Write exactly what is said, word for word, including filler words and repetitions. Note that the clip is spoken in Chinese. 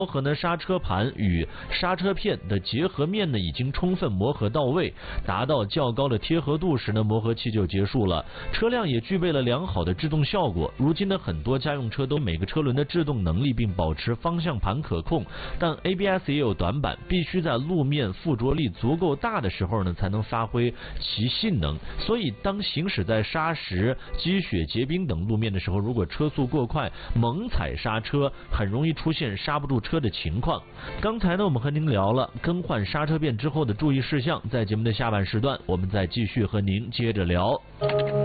磨合呢，刹车盘与刹车片的结合面呢已经充分磨合到位，达到较高的贴合度时呢，磨合期就结束了。车辆也具备了良好的制动效果。如今的很多家用车都每个车轮的制动能力，并保持方向盘可控，但 A B S 也有短板，必须在路面附着力足够大的时候呢，才能发挥其性能。所以，当行驶在沙石、积雪、结冰等路面的时候，如果车速过快，猛踩刹车，很容易出现刹不住车的情况。刚才呢，我们和您聊了更换刹车片之后的注意事项，在节目的下半时段，我们再继续和您接着聊。